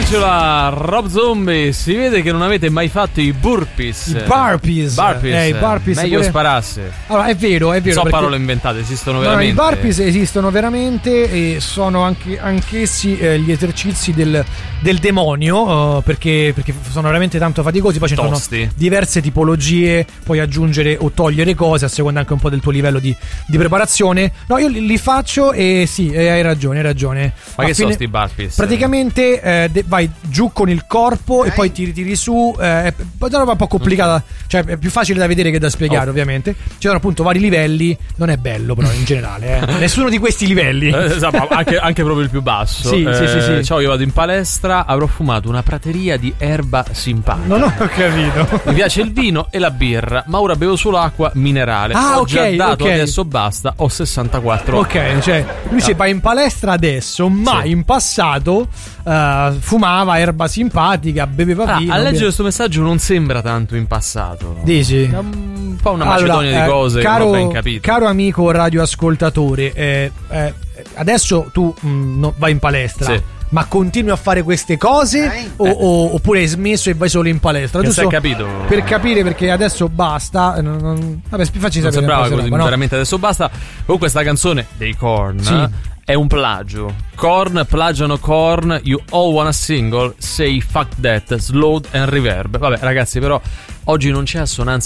Angela, Rob Zombie, si vede che non avete mai fatto i burpees. I burpees. I burpees. Meglio pure... sparasse. Allora, è vero. So parole inventate, esistono veramente. I burpees esistono veramente e sono anch'essi gli esercizi del demonio, perché sono veramente tanto faticosi. Poi ci sono diverse tipologie, puoi aggiungere o togliere cose a seconda anche un po' del tuo livello di preparazione. No, io li faccio e sì, hai ragione. Ma che sono sti burpees? Praticamente vai giù con il corpo e poi ti ritiri su. È una roba un po' complicata, cioè è più facile da vedere che da spiegare, ovviamente. Ci sono appunto vari livelli, non è bello però in generale, nessuno di questi livelli. Esatto, anche proprio il più basso. Sì. Ciao, io vado in palestra, avrò fumato una prateria di erba simpatica. Non ho capito. Mi piace il vino e la birra, ma ora bevo solo acqua minerale. Ho già dato, adesso basta, ho 64 anni. Ok, cioè lui va in palestra adesso, ma in passato fumava erba simpatica, beveva vino. A leggere questo messaggio non sembra tanto in passato. Dici? Un po' una macedonia di cose che non ho ben capito. Caro amico radioascoltatore, adesso tu vai in palestra, ma continui a fare queste cose oppure hai smesso e vai solo in palestra? Che sei capito? Per capire, perché adesso basta. Vabbè, facci sapere. Sembrava così, veramente adesso basta. Comunque sta canzone dei Korn è un plagio. Korn plagiano Korn, You All Want a Single, Say Fuck That, Slowed and Reverb. Vabbè ragazzi, però oggi non c'è assonanza